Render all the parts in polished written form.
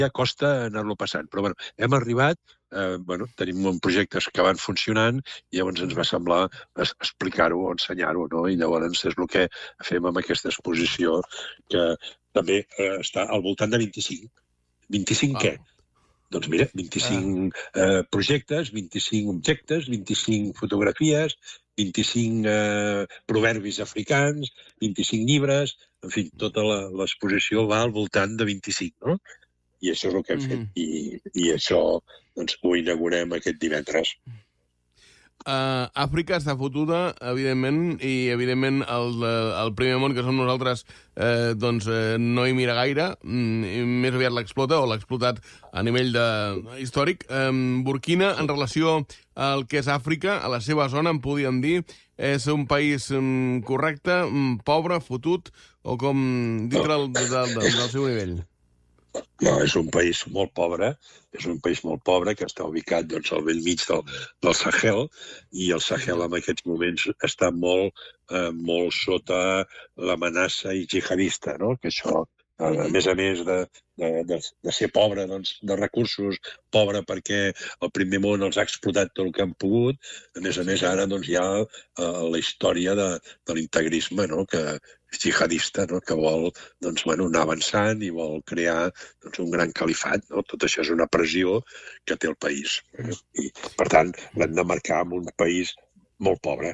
ja costa anar-lo passant. Però bueno, hem arribat, tenim projectes que van funcionant i llavors ens va semblar explicar-ho o ensenyar-ho, no? I llavors és el que fem amb aquesta exposició que també està al voltant de 25. 25 què? Doncs mira, 25 projectes, 25 objectes, 25 fotografies, 25 proverbis africans, 25 llibres, en fi, tota l'exposició va al voltant de 25, no? I això és el que hem fet. I això ho inaugurem aquest divendres. Àfrica està fotuda, evidentment, i evidentment el primer món que som nosaltres no hi mira gaire, més aviat l'explota o l'ha explotat a nivell històric. Burkina, en relació al que és Àfrica, a la seva zona, en podríem dir, és un país correcte, pobre, fotut, o com dintre del seu nivell? No, és un país molt pobre, que està ubicat al bell mig del Sahel, i el Sahel en aquests moments està molt sota l'amenaça jihadista, no? Que això, a més de ser pobre de recursos, pobre perquè el primer món els ha explotat tot el que han pogut, a més ara hi ha la història de l'integrisme, no? Que jihadista, no? Que vol anar avançant i vol crear un gran califat, no? Tot això és una pressió que té el país. I, per tant, l'hem de marcar amb un país molt pobre.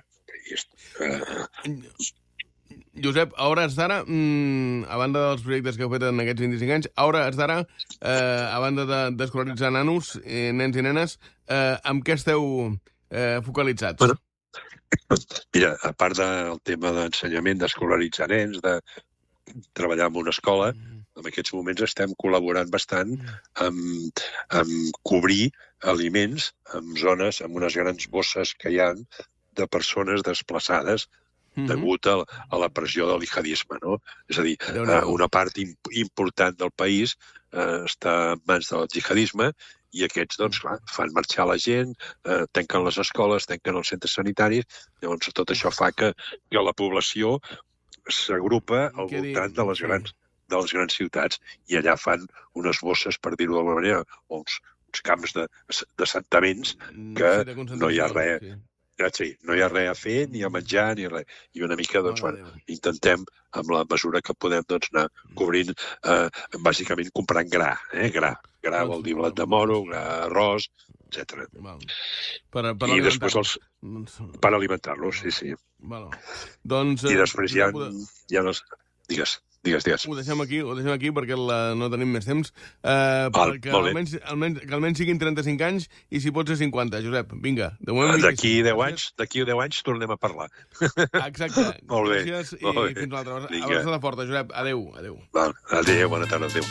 Josep, a hores d'ara, a banda dels projectes que heu fet en aquests 25 anys, a hores d'ara, a banda d'escolaritzar nanos, nens i nenes, amb què esteu focalitzats? Bueno, mira, a part del tema d'ensenyament, d'escolaritzar nens, de treballar en una escola, en aquests moments estem col·laborant bastant amb cobrir aliments en zones, amb unes grans bosses que hi ha de persones desplaçades degut a la pressió del jihadisme, no? És a dir, una part important del país està en mans del jihadisme i aquests, clar, fan marxar la gent, tanquen les escoles, tanquen els centres sanitaris, llavors tot això fa que la població s'agrupa al voltant de les grans ciutats i allà fan unes bosses, per dir-ho d'alguna manera, o uns camps d'assentaments que no hi ha res. Sí, no hi ha res a fer, ni a menjar, ni res. I una mica, intentem, amb la mesura que podem, anar cobrint, bàsicament comprant gra. Gra vol dir blat de moro, gra, arròs, etc. I després per alimentar-los, sí. I després hi ha les... Digues. Ho deixem aquí perquè no tenim més temps. Que almenys siguin 35 anys i si pots ser 50, Josep. Vinga. D'aquí 10 anys tornem a parlar. Exacte. Molt bé. Gràcies i fins l'altra. Abraçada forta, Josep. Adéu. Adéu, bona tarda, adéu.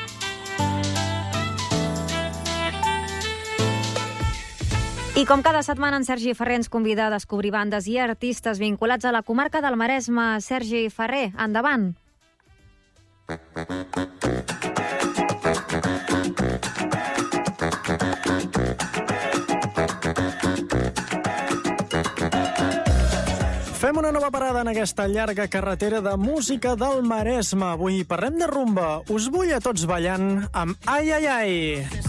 I com cada setmana, en Sergi Ferrer ens convida a descobrir bandes i artistes vinculats a la comarca del Maresme. Sergi Ferrer, endavant. Fem una nova parada en aquesta llarga carretera de música del Maresme. Avui parlem de rumba. Us vull a tots ballant amb Ai, ai, ai.